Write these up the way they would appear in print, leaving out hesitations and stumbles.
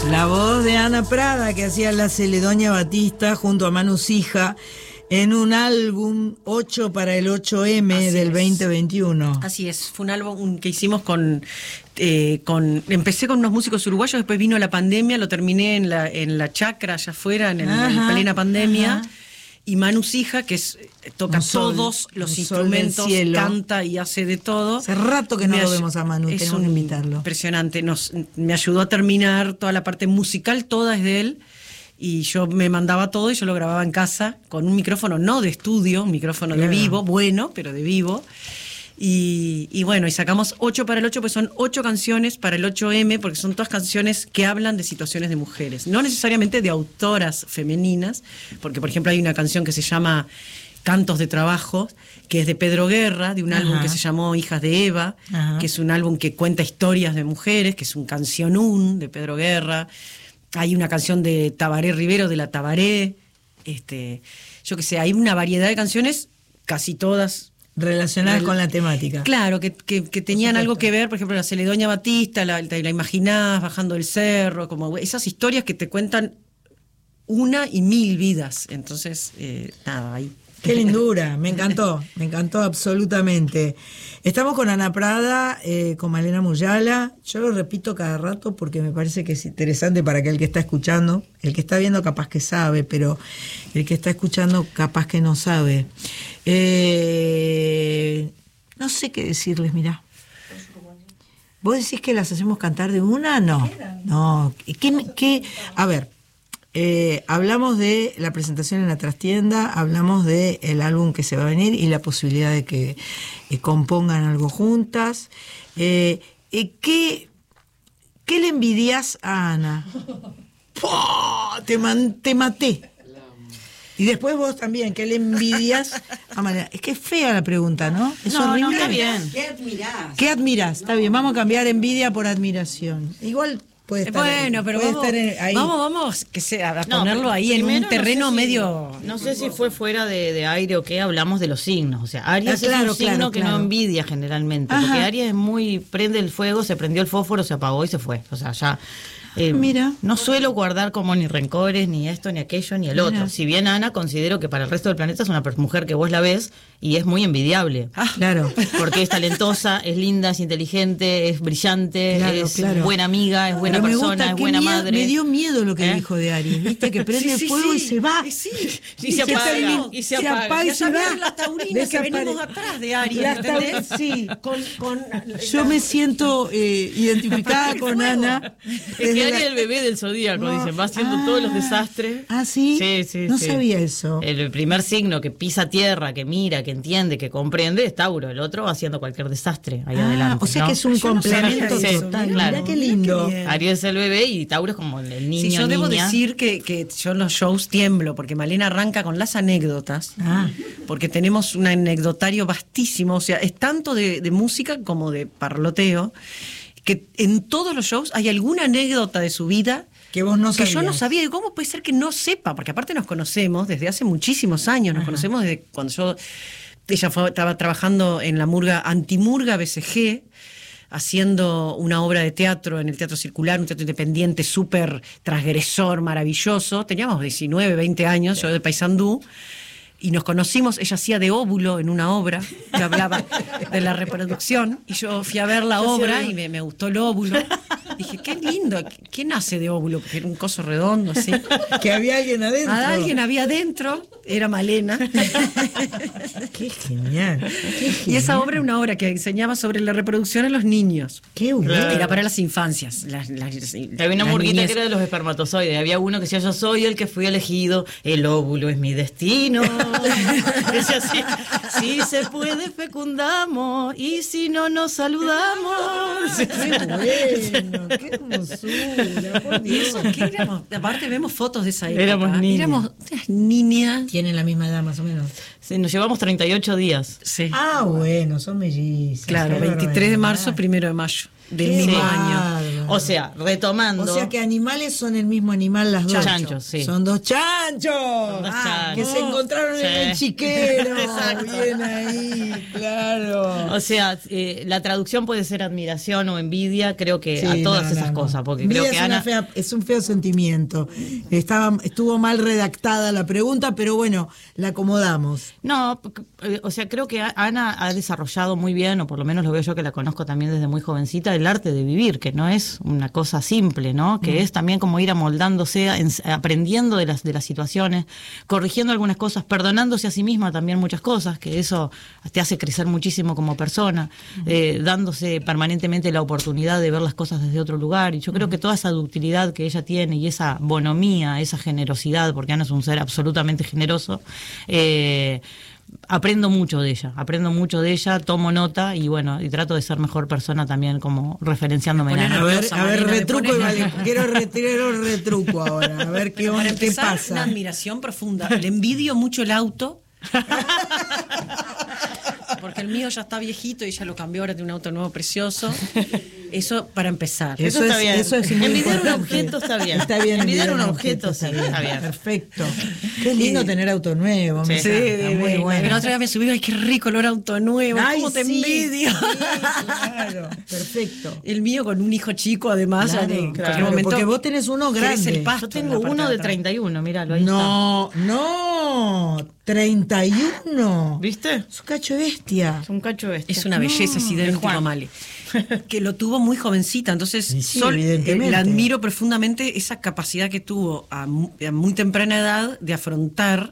La voz de Ana Prada, que hacía la Celedonia Batista junto a Manu Sija en un álbum 8 para el 8M del 2021. Así es, fue un álbum que hicimos empecé con unos músicos uruguayos, después vino la pandemia, lo terminé en la chacra allá afuera, en plena pandemia. Ajá. Y Manu Sija, que toca todos los instrumentos, canta y hace de todo. Hace rato que no lo vemos a Manu, tenemos que invitarlo. Impresionante, me ayudó a terminar toda la parte musical, toda es de él. Y yo me mandaba todo y yo lo grababa en casa con un micrófono no de estudio, un micrófono de vivo, bueno, pero de vivo. Y bueno, y sacamos 8 para el 8, pues son 8 canciones para el 8M, porque son todas canciones que hablan de situaciones de mujeres, no necesariamente de autoras femeninas, porque por ejemplo hay una canción que se llama Cantos de Trabajo, que es de Pedro Guerra, de un álbum que se llamó Hijas de Eva, que es un álbum que cuenta historias de mujeres, que es un cancionún de Pedro Guerra. Hay una canción de Tabaré Rivero, de la Tabaré, yo qué sé, hay una variedad de canciones, casi todas relacionadas con la temática. Claro, que tenían algo que ver, por ejemplo, la Celedonia Batista, la imaginás bajando el cerro, como esas historias que te cuentan una y mil vidas. Entonces, nada, ahí. Qué lindura, me encantó absolutamente. Estamos con Ana Prada, con Malena Muyala. Yo lo repito cada rato porque me parece que es interesante para aquel que está escuchando. El que está viendo capaz que sabe, pero el que está escuchando capaz que no sabe. No sé qué decirles, mirá. ¿Vos decís que las hacemos cantar de una? No. A ver. Hablamos de la presentación en la trastienda, hablamos del álbum que se va a venir y la posibilidad de que compongan algo juntas. ¿Qué le envidias a Ana? ¡Pah! Te maté. Y después vos también, ¿qué le envidias a Malena? Es que es fea la pregunta, ¿no? Es horrible. No, está bien. ¿Qué admirás? Está bien, vamos a cambiar envidia por admiración. Igual puede estar, bueno, pero vamos que sea, a ponerlo ahí en un terreno medio. No sé si fue fuera de aire o qué, hablamos de los signos. O sea, Aries es un signo que no envidia generalmente. Ajá. Porque Aries es muy, prende el fuego, se prendió el fósforo, se apagó y se fue. O sea, ya. Mira. No suelo guardar como ni rencores, ni esto, ni aquello, ni el otro. Si bien Ana, considero que para el resto del planeta es una mujer que vos la ves y es muy envidiable. Claro. Porque es talentosa, es linda, es inteligente, es brillante, buena amiga, es buena persona, es buena madre. Me dio miedo lo que dijo de Aries, ¿viste? Que prende el fuego y se va. Y se apaga. Y se apaga y se va. Las taurinas que venimos atrás de Aries, ¿entendés? Sí. Yo me siento identificada con Ana. Es que Aries es el bebé del zodíaco, dicen, va haciendo todos los desastres. ¿Ah, sí? Sí. No sabía eso. El primer signo que pisa tierra, que mira, que entiende, que comprende, es Tauro. El otro va haciendo cualquier desastre ahí adelante. O sea que es un complemento total. Claro. Mirá qué lindo. Aries es el bebé y Tauro es como el niño. Sí, yo debo decir que yo en los shows tiemblo, porque Malena arranca con las anécdotas, porque tenemos un anecdotario vastísimo, o sea, es tanto de música como de parloteo, que en todos los shows hay alguna anécdota de su vida que vos no sabías. Que yo no sabía. ¿Y cómo puede ser que no sepa? Porque aparte nos conocemos desde hace muchísimos años, nos conocemos desde cuando ella estaba trabajando en la murga, Antimurga BCG, haciendo una obra de teatro en el Teatro Circular, un teatro independiente súper transgresor, maravilloso. Teníamos 19, 20 años, yo de Paysandú. Y nos conocimos, ella hacía de óvulo en una obra que hablaba de la reproducción, y yo fui a ver la obra y me gustó el óvulo. Dije, qué lindo, ¿qué nace de óvulo? Porque era un coso redondo, así. Que había alguien adentro. Alguien había adentro, era Malena. Qué genial. Y esa obra era una obra que enseñaba sobre la reproducción a los niños. Qué bueno. Era para las infancias. Había una murguita que era de los espermatozoides. Había uno que decía, yo soy el que fui elegido, el óvulo es mi destino. Decía así, si se puede fecundamos y si no nos saludamos. Qué bueno, qué hermosura, por Dios. ¿Qué éramos? Aparte vemos fotos de esa época. Éramos niñas. Éramos unas niñas. Tienen la misma edad más o menos. Sí, nos llevamos 38 días. Sí. Bueno, son mellizas. Claro, 23 de marzo, 1 de mayo del mismo año. O sea, retomando. O sea que animales son el mismo animal las dos. Chanchos, sí. Son dos chanchos. Chanchos. Que se encontraron Sí. en el chiquero. Exacto. Bien ahí, claro. O sea, la traducción puede ser admiración o envidia, creo que Sí, a todas no, esas no. cosas, porque Envidia creo que Ana... es un feo sentimiento. Estuvo mal redactada la pregunta, pero bueno, la acomodamos. No, o sea, creo que Ana ha desarrollado muy bien, o por lo menos lo veo yo que la conozco también desde muy jovencita, el arte de vivir, que no es una cosa simple, ¿no? Que es también como ir amoldándose, aprendiendo de las situaciones, corrigiendo algunas cosas, perdonándose a sí misma también muchas cosas, que eso te hace crecer muchísimo como persona, dándose permanentemente la oportunidad de ver las cosas desde otro lugar. Y yo creo que toda esa ductilidad que ella tiene y esa bonomía, esa generosidad, porque Ana es un ser absolutamente generoso, aprendo mucho de ella, tomo nota y bueno, y trato de ser mejor persona también, como referenciándome en Ana. A ver, retruco y vale. Quiero retruco ahora, a ver qué Para empezar, pasa. una admiración profunda. Le envidio mucho el auto. Porque el mío ya está viejito y ya lo cambió, ahora tiene un auto nuevo precioso. Eso para empezar. Eso está bien. Eso es muy Envidiar un importante. objeto está bien. Está bien. Envidiar un objeto sí, está bien. Perfecto. Qué lindo tener auto nuevo. Me Sí, encanta, muy bueno. La otra vez me subí, ay, qué rico olor a auto nuevo. Ay, ¿Cómo te sí, envidio? sí, claro, perfecto. El mío con un hijo chico, además. Claro, en claro, cualquier momento porque vos tenés uno querés grande. el pasto Yo tengo en la parte uno de atrás. 31, míralo, ahí No, 31. ¿Viste? Es un cacho de bestia. Es un cacho bestia. Es una belleza, es idéntico Juan. a Male. Que lo tuvo muy jovencita, entonces Sí, evidentemente. la admiro profundamente esa capacidad que tuvo a muy temprana edad de afrontar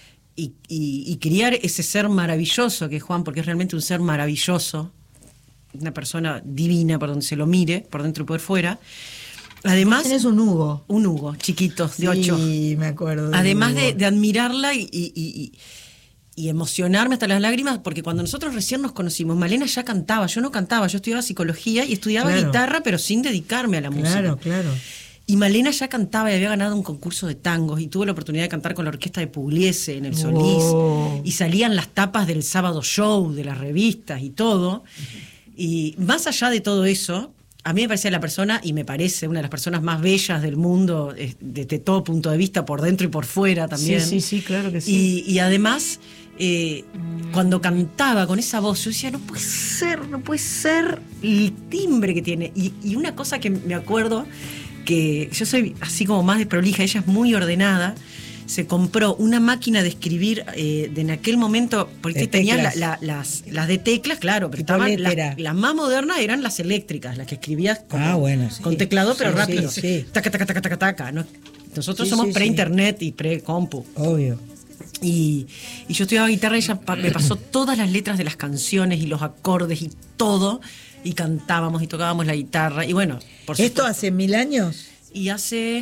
y criar ese ser maravilloso que es Juan, porque es realmente un ser maravilloso, una persona divina por donde se lo mire, por dentro y por fuera. Además, Tenés un Hugo. un Hugo, chiquito, de 8. Sí, me acuerdo. Además de admirarla y emocionarme hasta las lágrimas, porque cuando nosotros recién nos conocimos, Malena ya cantaba, yo no cantaba, yo estudiaba psicología y estudiaba Claro. guitarra, pero sin dedicarme a la música. Claro, claro. Y Malena ya cantaba y había ganado un concurso de tangos y tuve la oportunidad de cantar con la orquesta de Pugliese en el Solís. Oh. Y salían las tapas del Sábado Show, de las revistas y todo. Y más allá de todo eso, a mí me parecía la persona, y me parece una de las personas más bellas del mundo, desde todo punto de vista, por dentro y por fuera también. Sí, claro que sí. Y además, cuando cantaba con esa voz, yo decía, no puede ser el timbre que tiene. Y una cosa que me acuerdo, que yo soy así como más desprolija, ella es muy ordenada, se compró una máquina de escribir de en aquel momento, porque De tenía teclas. las de teclas, claro, pero Tipo estaban lettera. las más modernas eran las eléctricas, las que escribías Bueno, sí. con teclado, pero Sí, rápido. sí. Taca, taca, taca, taca, taca. Nosotros Sí, somos sí, pre-internet y pre-compu. Obvio. Y yo estudiaba guitarra y ella me pasó todas las letras de las canciones y los acordes y todo, y cantábamos y tocábamos la guitarra. Y bueno, por ¿Esto supuesto. hace 1000 años? Y hace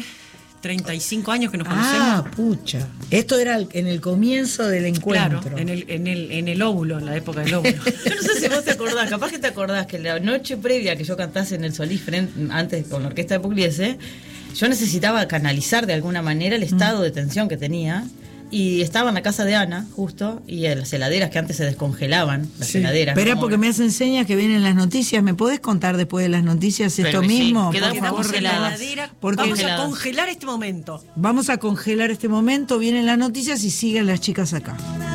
35 años que nos conocemos. Ah, pucha. Esto era en el comienzo del encuentro. Claro, en el óvulo, en la época del óvulo. Yo no sé si vos te acordás, capaz que te acordás que la noche previa que yo cantase en el Solís, antes con la orquesta de Pugliese, yo necesitaba canalizar de alguna manera el estado de tensión que tenía. Y estaba en la casa de Ana, justo, y las heladeras que antes se descongelaban, las heladeras. Espera, ¿no? porque me hacen señas que vienen las noticias. ¿Me podés contar después de las noticias Pero esto sí, mismo? quedamos Por favor, congeladas. Porque Vamos a Congeladas. congelar este momento. vamos a congelar este momento. Vienen las noticias y siguen las chicas acá.